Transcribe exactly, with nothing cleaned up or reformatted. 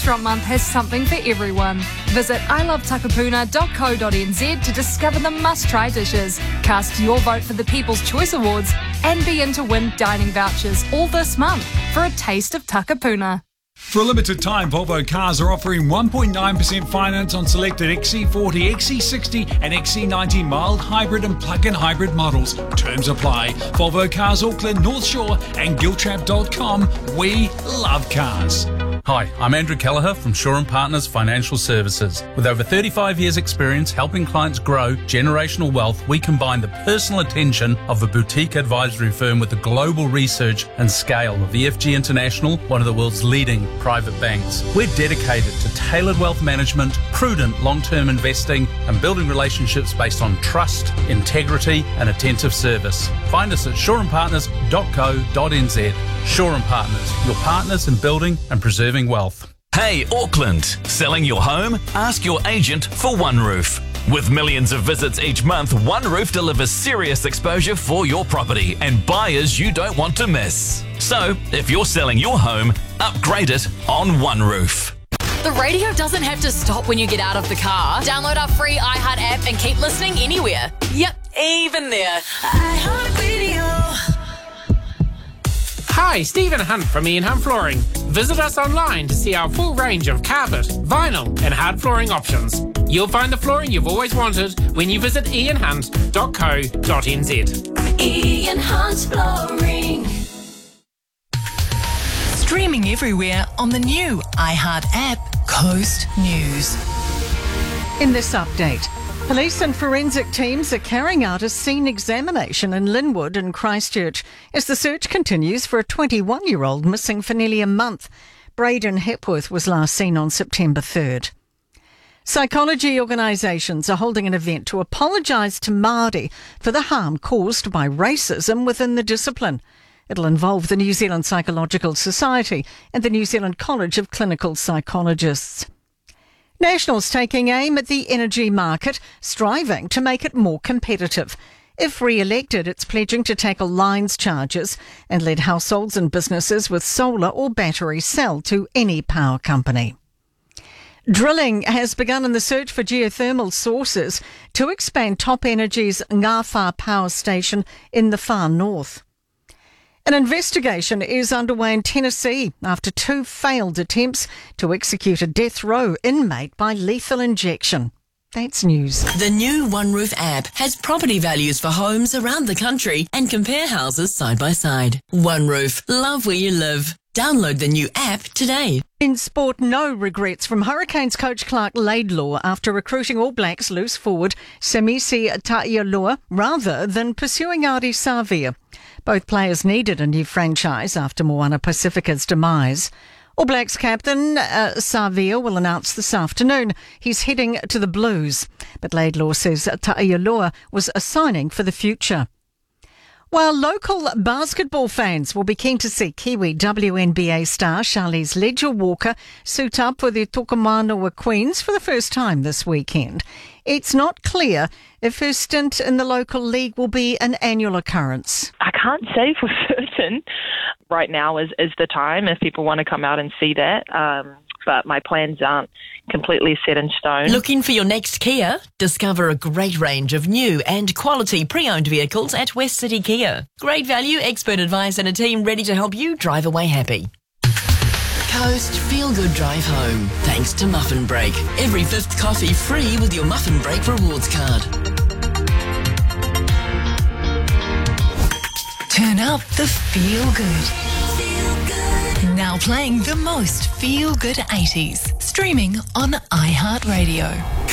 Restaurant Month has something for everyone. Visit i love takapuna dot co dot n z to discover the must-try dishes, cast your vote for the People's Choice Awards, and be in to win dining vouchers all this month for a taste of Takapuna. For a limited time, Volvo Cars are offering one point nine percent finance on selected X C forty, X C sixty and X C ninety mild hybrid and plug-in hybrid models. Terms apply. Volvo Cars Auckland, North Shore and giltrap dot com. We love cars. Hi, I'm Andrew Kelleher from Shaw and Partners Financial Services. With over thirty-five years experience helping clients grow generational wealth, we combine the personal attention of a boutique advisory firm with the global research and scale of E F G International, one of the world's leading private banks. We're dedicated to tailored wealth management, prudent long-term investing and building relationships based on trust, integrity and attentive service. Find us at shaw and partners dot co dot n z. Shaw and Partners, your partners in building and preserving wealth. Hey Auckland, selling your home? Ask your agent for OneRoof. With millions of visits each month, OneRoof delivers serious exposure for your property and buyers you don't want to miss. So, if you're selling your home, upgrade it on OneRoof. The radio doesn't have to stop when you get out of the car. Download our free iHeart app and keep listening anywhere. Yep, even there. iHeartRadio. Hi, Stephen Hunt from Ian Hunt Flooring. Visit us online to see our full range of carpet, vinyl and hard flooring options. You'll find the flooring you've always wanted when you visit ian hunt dot co dot n z. Ian Hunt Flooring. Streaming everywhere on the new iHeart app, Coast News. In this update, police and forensic teams are carrying out a scene examination in Linwood and Christchurch as the search continues for a twenty-one-year-old missing for nearly a month. Braden Hepworth was last seen on September third. Psychology organisations are holding an event to apologise to Māori for the harm caused by racism within the discipline. It'll involve the New Zealand Psychological Society and the New Zealand College of Clinical Psychologists. National's taking aim at the energy market, striving to make it more competitive. If re-elected, it's pledging to tackle lines charges and let households and businesses with solar or battery sell to any power company. Drilling has begun in the search for geothermal sources to expand Top Energy's Ngawha power station in the far north. An investigation is underway in Tennessee after two failed attempts to execute a death row inmate by lethal injection. That's news. The new OneRoof app has property values for homes around the country and compare houses side by side. OneRoof, love where you live. Download the new app today. In sport, no regrets from Hurricanes coach Clark Laidlaw after recruiting All Blacks loose forward Semisi Ta'ialoa rather than pursuing Ardie Savea. Both players needed a new franchise after Moana Pacifica's demise. All Blacks captain uh, Savea will announce this afternoon he's heading to the Blues, but Laidlaw says Ta'ialoa was a signing for the future. While local basketball fans will be keen to see Kiwi W N B A star Charlize Leger-Walker suit up for the Tokomanoa Queens for the first time this weekend, it's not clear if her stint in the local league will be an annual occurrence. I can't say for certain. Right now is, is the time if people want to come out and see that. Um, but my plans aren't completely set in stone. Looking for your next Kia? Discover a great range of new and quality pre-owned vehicles at West City Kia. Great value, expert advice and a team ready to help you drive away happy. Coast Feel Good Drive Home. Thanks to Muffin Break. Every fifth coffee free with your Muffin Break rewards card. Turn up the Feel Good. Feel Good. Now playing the most Feel Good eighties. Streaming on iHeartRadio.